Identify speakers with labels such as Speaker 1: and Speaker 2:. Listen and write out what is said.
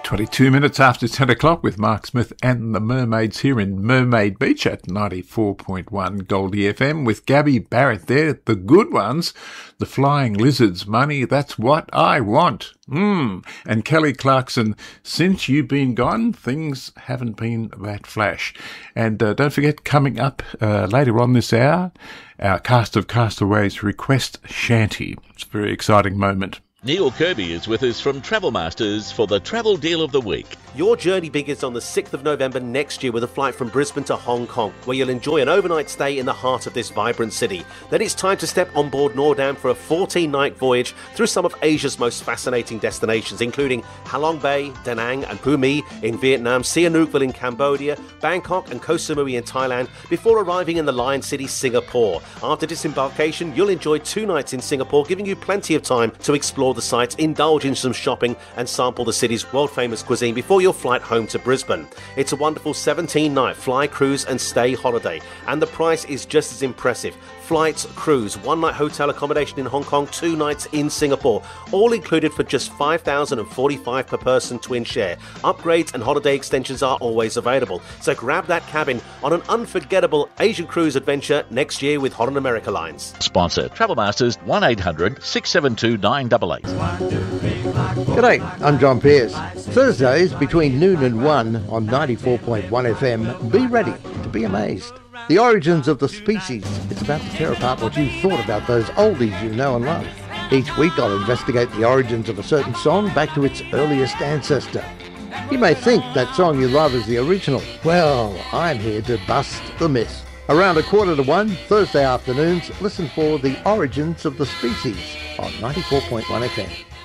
Speaker 1: 22 minutes after 10 o'clock with Mark Smith and the Mermaids here in Mermaid Beach at 94.1 Goldie FM with Gabby Barrett there, the good ones, the Flying Lizards, Money, That's What I Want. And Kelly Clarkson, Since You've Been Gone, Things Haven't Been That Flash. And don't forget, coming up later on this hour, our Cast of Castaways request shanty. It's a very exciting moment.
Speaker 2: Neil Kirby is with us from Travel Masters for the Travel Deal of the Week.
Speaker 3: Your journey begins on the 6th of November next year with a flight from Brisbane to Hong Kong, where you'll enjoy an overnight stay in the heart of this vibrant city. Then it's time to step on board Nordam for a 14-night voyage through some of Asia's most fascinating destinations, including Halong Bay, Da Nang and Phu My in Vietnam, Sihanoukville in Cambodia, Bangkok and Koh Samui in Thailand, before arriving in the Lion City, Singapore. After disembarkation, you'll enjoy 2 nights in Singapore, giving you plenty of time to explore the sites, indulge in some shopping and sample the city's world-famous cuisine before your flight home to Brisbane. It's a wonderful 17-night fly, cruise and stay holiday, and the price is just as impressive. Flights, cruise, 1-night hotel accommodation in Hong Kong, 2 nights in Singapore, all included for just $5,045 per person twin share. Upgrades and holiday extensions are always available, so grab that cabin on an unforgettable Asian cruise adventure next year with Holland America Lines.
Speaker 2: Sponsor Travel Masters 1-800-672-988.
Speaker 4: G'day, I'm John Pearce. Thursdays between noon and 1 on 94.1 FM. Be ready to be amazed. The origins of the species. It's about to tear apart what you thought about those oldies you know and love. Each week I'll investigate the origins of a certain song back to its earliest ancestor. You may think that song you love is the original. Well, I'm here to bust the myth. Around 1:45, Thursday afternoons, listen for The Origins of the Species on 94.1 FM.